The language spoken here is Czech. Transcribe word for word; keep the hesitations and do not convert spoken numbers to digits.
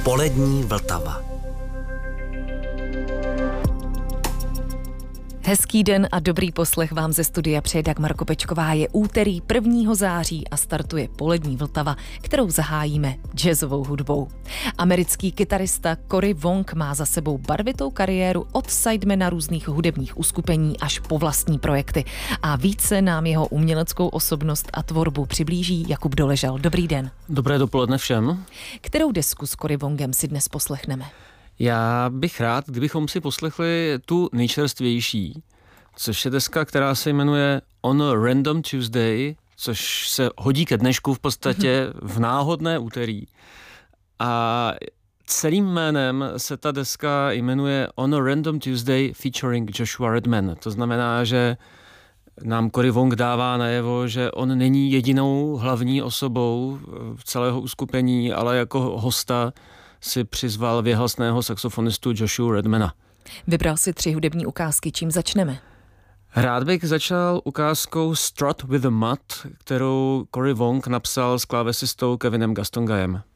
Polední Vltava. Hezký den a dobrý poslech vám ze studia přeje Dagmar Kopečková. Je úterý prvního září a startuje Polední Vltava, kterou zahájíme jazzovou hudbou. Americký kytarista Cory Wong má za sebou barvitou kariéru od sidemana různých hudebních uskupení až po vlastní projekty. A více nám jeho uměleckou osobnost a tvorbu přiblíží Jakub Doležal. Dobrý den. Dobré dopoledne všem. Kterou desku s Cory Wongem si dnes poslechneme? Já bych rád, kdybychom si poslechli tu nejčerstvější, což je deska, která se jmenuje On a Random Tuesday, což se hodí ke dnešku v podstatě v náhodné úterý. A celým jménem se ta deska jmenuje On a Random Tuesday featuring Joshua Redman. To znamená, že nám Cory Wong dává najevo, že on není jedinou hlavní osobou celého uskupení, ale jako hosta si přizval věhlasného saxofonistu Joshua Redmana. Vybral si tři hudební ukázky, čím začneme? Rád bych začal ukázkou Strut with a Mud, kterou Cory Wong napsal s klávesistou Kevinem Gastongayem.